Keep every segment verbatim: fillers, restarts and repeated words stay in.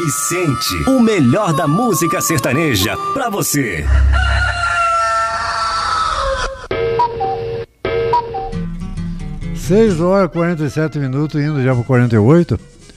Vicente, o melhor da música sertaneja pra você. seis horas e quarenta e sete minutos, indo já para quarenta e oito.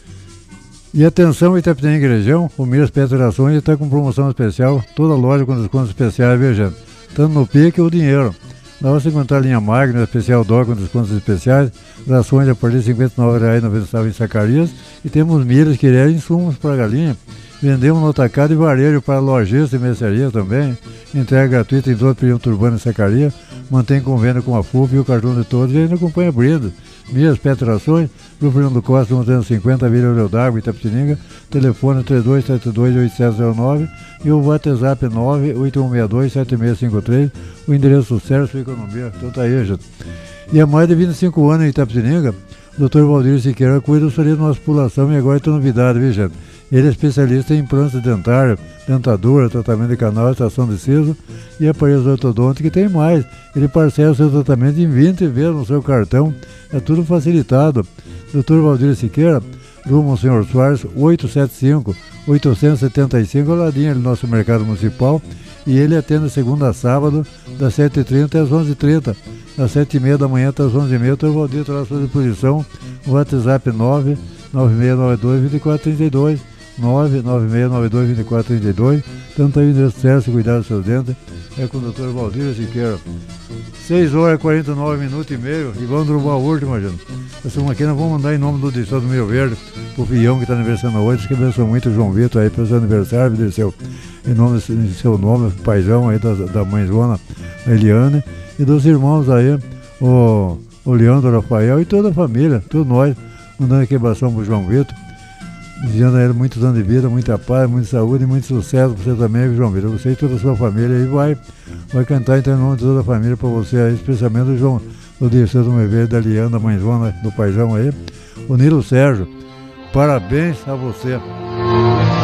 E atenção, Itapetininga e região, o Miras Peterações está com promoção especial, toda loja com descontos especiais, viu, gente? Tanto no pique ou dinheiro. Lá você encontrar a linha Magna, especial dó com descontos especiais, rações a partir de cinquenta e nove reais e noventa centavos em Zacarias, e temos milhas que querem insumos para galinha. Vendemos no atacado e varejo para lojistas e mercearia também. Entrega gratuita em todo o perímetro urbano em Zacarias. Mantém convênio com a F U P e o cartão de todos e ainda acompanha brinde. Milhas Peterações, Grupo Fernando Costa, duzentos e cinquenta, Vila Rio d'Água, Itapetininga. Telefone três dois sete dois, oito sete zero nove e o WhatsApp nove oito um seis dois, sete seis cinco três. O endereço certo, sua economia. Então tá aí, gente. E há mais de vinte e cinco anos em Itapetininga, o doutor Valdir Siqueira cuida do sorriso da nossa população e agora tem novidade, viu, gente? Ele é especialista em implante dentário, dentadura, tratamento de canal, extração de siso e aparelhos ortodônticos, que tem mais. Ele parcela o seu tratamento em vinte vezes no seu cartão. É tudo facilitado. doutor Valdir Siqueira, rumo ao senhor Soares, oitocentos e setenta e cinco, oitocentos e setenta e cinco, ao ladinho do nosso mercado municipal. E ele atende segunda a sábado, das sete e trinta às onze e trinta. Das sete e meia da manhã até às onze e meia, o doutor Valdir está à sua disposição. O WhatsApp nove nove seis nove dois, dois quatro três dois. nove nove seis nove dois, dois quatro três dois. Tanto aí o endereço certo, cuidar dos seus dentes. É com o doutor Valdir Siqueira. seis horas e quarenta e nove minutos e meio. E vamos derrubar a última, gente. Essa aqui nós vamos mandar em nome do Distrito do Meio Verde, pro Fião que está aniversando hoje, que abençoa muito o João Vitor aí pelo seu aniversário, Dirceu. Em nome do seu nome, paizão aí da, da mãezona, a Eliane, e dos irmãos aí, o, o Leandro, o Rafael e toda a família, todos nós, mandando aqui abração pro João Vitor. Desejando a ele muitos anos de vida, muita paz, muita saúde e muito sucesso para você também, João Vitor. Você e toda a sua família aí vai, vai cantar então em nome de toda a família para você aí, especialmente o João, do Dirceu do Meio Verde, da Liana, da mãezona, do paizão aí. O Nilo Sérgio, parabéns a você.